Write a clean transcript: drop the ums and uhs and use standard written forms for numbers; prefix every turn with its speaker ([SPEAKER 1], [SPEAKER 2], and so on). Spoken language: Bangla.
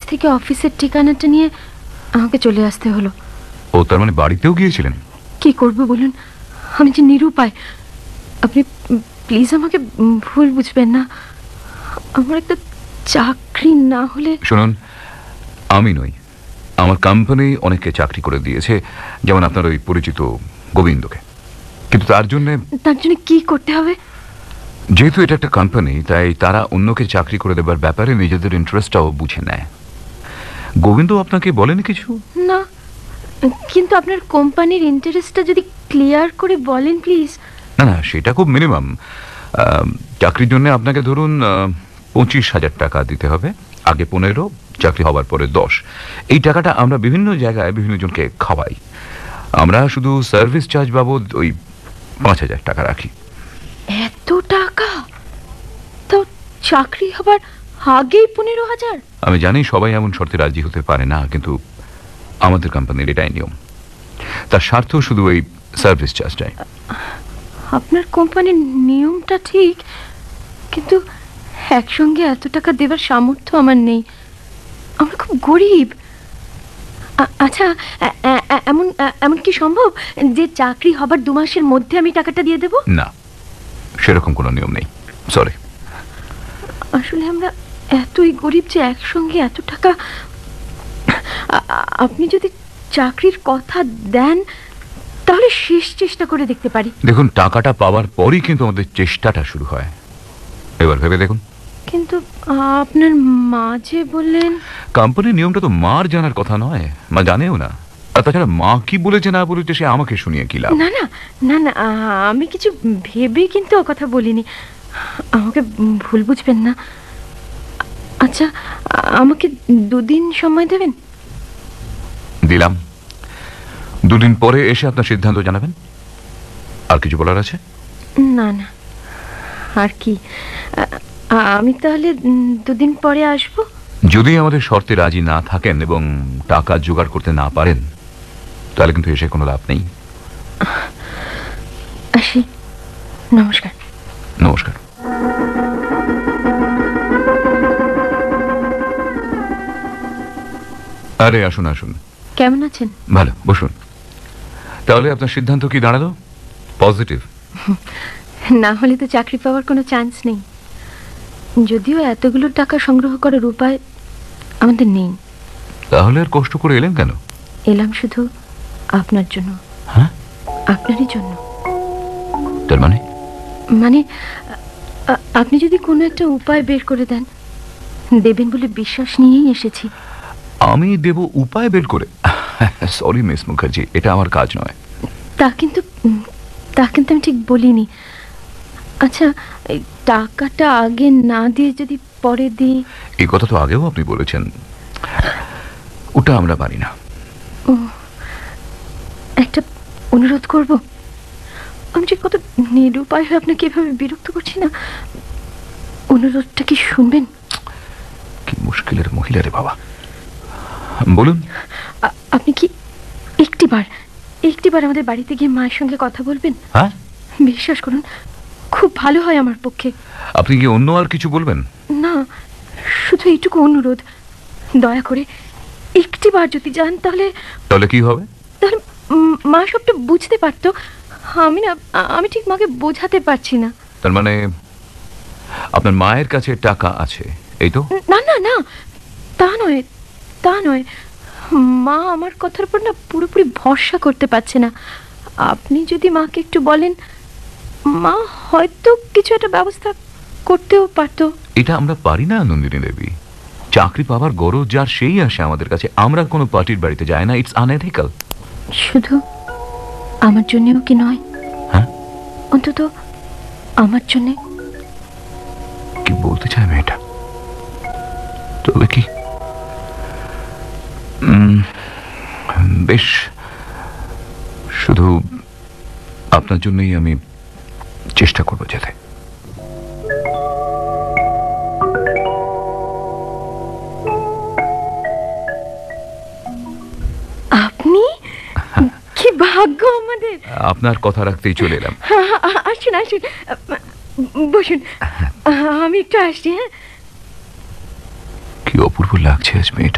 [SPEAKER 1] থেকে অফিসের ঠিকানাটা নিয়ে আমাকে চলে আসতে হলো।
[SPEAKER 2] ও, তার মানে বাড়িতেও গিয়েছিলেন?
[SPEAKER 1] কি করব বলুন, আমি যে নিরুপায়। আপনি প্লিজ আমাকে ভুল বুঝবেন না। আমার একটা চাকরি না হলে।
[SPEAKER 2] শুনুন, আমি নই, আমার কোম্পানি অনেককে চাকরি করে দিয়েছে, যেমন আপনার ওই পরিচিত গোবিন্দকে। কিন্তু তার জন্য
[SPEAKER 1] কি করতে হবে?
[SPEAKER 2] যেহেতু এটা একটা কোম্পানি, তাই তারা অন্যকে চাকরি করে দেবার ব্যাপারে নিজেদের ইন্টারেস্টটাও বুঝে নেয়। গোবিন্দ আপনাকে বলেনি কিছু?
[SPEAKER 1] না, কিন্তু আপনার কোম্পানির ইন্টারেস্টটা যদি ক্লিয়ার করে বলেন প্লিজ।
[SPEAKER 2] না না, সেটা খুব মিনিমাম। চাকরির জন্য আপনাকে ধরুন 25,000 টাকা দিতে হবে। আগে 15, চাকরি হওয়ার পরে 10। এই টাকাটা আমরা বিভিন্ন জায়গায় বিভিন্ন জনকে খাওয়াই। আমরা শুধু সার্ভিস চার্জ বাবদ ওই 5,000 টাকা রাখি।
[SPEAKER 1] এত টাকা? তো চাকরি হবার আগেই 15,000?
[SPEAKER 2] আমি জানি সবাই এমন শর্তে রাজি হতে পারে না, কিন্তু আমাদের কোম্পানির এটাই নিয়ম। তার স্বার্থ শুধু ওই সার্ভিস চার্জটাই।
[SPEAKER 1] আপনার কোম্পানির নিয়মটা ঠিক, কিন্তু একসঙ্গে এত টাকা দেবার সামর্থ্য আমার নেই। আমরা খুব গরিব। আচ্ছা, এমন কি সম্ভব যে চাকরি হবার 2 মাসের মধ্যে আমি টাকাটা দিয়ে দেব?
[SPEAKER 2] না, সেরকম কোনো নিয়ম নেই, সরি।
[SPEAKER 1] আসলে আমরা এতই গরিব যে একসঙ্গে এত টাকা। আপনি যদি চাকরির কথা দেন তাহলে শেষ চেষ্টা করে দেখতে পারি।
[SPEAKER 2] দেখুন, টাকাটা পাওয়ার পরই কিন্তু আমাদের চেষ্টাটা শুরু হয়। এবার ভেবে দেখুন।
[SPEAKER 1] কিন্তু আপনার মা যে বললেন।
[SPEAKER 2] কোম্পানির নিয়মটা তো মার জানার কথা নয়, মা জানেও না। আর তাছাড়া মা কি বলেছে না বলেছে সে আমাকে শুনিয়ে কি লাভ?
[SPEAKER 1] না না না না, আমি কিছু ভেবে কিন্তু ও কথা বলিনি। আমাকে ভুল বুঝবেন না। আচ্ছা, আমাকে 2 দিন সময় দেবেন?
[SPEAKER 2] দিলাম। 2 দিন পরে এসে আপনার সিদ্ধান্ত জানাবেন। আর কিছু বলার আছে?
[SPEAKER 1] না না, আর কি। আমি তাহলে 2 দিন পরে আসব।
[SPEAKER 2] যদি আমাদের শর্তে রাজি না থাকেন এবং টাকা জোগাড় করতে না পারেন, তাহলে কিন্তু এসে কোনো লাভ নেই।
[SPEAKER 1] আসি, নমস্কার।
[SPEAKER 2] নমস্কার। আরে আসুন আসুন।
[SPEAKER 1] কেমন আছেন?
[SPEAKER 2] ভালো, বসুন। তাহলে আপনার সিদ্ধান্ত কি দাঁড়ালো? পজিটিভ?
[SPEAKER 1] না হলে তো চাকরি পাওয়ার কোনো চান্স নেই। যদিও এতগুলো টাকা সংগ্রহ করার উপায় আমাদের নেই।
[SPEAKER 2] তাহলে আর কষ্ট করে এলেন কেন?
[SPEAKER 1] এলাম শুধু আপনার জন্য।
[SPEAKER 2] হ্যাঁ?
[SPEAKER 1] আপনারই জন্য।
[SPEAKER 2] তার মানে?
[SPEAKER 1] মানে আপনি যদি কোনো একটা উপায় বের করে দেন, দেবেন বলে বিশ্বাস নিয়েই এসেছি।
[SPEAKER 2] আমি দেব উপায় বের করে? সরি মিস মুখার্জি, এটা আমার কাজ নয়।
[SPEAKER 1] তা কিন্তু আমি ঠিক বলিনি। আচ্ছা, এই টাকাটা আগে না দিয়ে যদি পরে দিই?
[SPEAKER 2] এই কথা তো আগেও আপনি বলেছেন। ওটা আমরা পারি না।
[SPEAKER 1] ও, একটা অনুরোধ করব। আমি যে কত নিরুপায় হয়ে আপনাকে এভাবে বিরক্ত করছি না। অনুরোধটা কি শুনবেন?
[SPEAKER 2] কি মুশকিলের মহিলা রে বাবা। বলুন।
[SPEAKER 1] আপনি কি একটিবার আমাদের বাড়িতে গিয়ে মায়ের সঙ্গে কথা বলবেন?
[SPEAKER 2] হ্যাঁ,
[SPEAKER 1] বিশ্বাস করুন, খুব ভালো হয় আমার পক্ষে।
[SPEAKER 2] আপনি কি অন্য আর কিছু বলবেন?
[SPEAKER 1] না, শুধু এইটুকু অনুরোধ, দয়া করে একটিবার যদি যান তাহলে
[SPEAKER 2] কি হবে?
[SPEAKER 1] তাহলে মা সবটা বুঝতে পারতো। আমি ঠিক মাকে বোঝাতে পারছি না।
[SPEAKER 2] তার মানে আপনার মায়ের কাছে টাকা আছে, এই তো?
[SPEAKER 1] না না না, তা নয়। মা আমার কথার উপর না পুরোপুরি ভরসা করতে পারছে না। আপনি যদি মাকে একটু বলেন, মা হয়তো কিছু একটা ব্যবস্থা করতেও পারতো।
[SPEAKER 2] এটা আমরা পারি না নন্দিনী দেবী। চাকরি পাওয়ার গরজ যার সেই আসে আমাদের কাছে। আমরা কোনো পার্টির বাড়িতে যাই না। It's unethical.
[SPEAKER 1] শুধু আমার জন্যও কি নয়?
[SPEAKER 2] হ্যাঁ,
[SPEAKER 1] অন্তত আমার জন্যে।
[SPEAKER 2] কি বলতে চায় মেয়েটা? তবে কি বেশ, শুধু আপনার জন্যই আমি চেষ্টা করবো যেতে।
[SPEAKER 1] আপনি? কি ভাগ্য আমাদের।
[SPEAKER 2] আপনার কথা রাখতেই চলে এলাম।
[SPEAKER 1] আসুন আসুন, বসুন। আমি একটু আসছি। হ্যাঁ,
[SPEAKER 2] কি অপূর্ব লাগছে আজ মেয়েটা।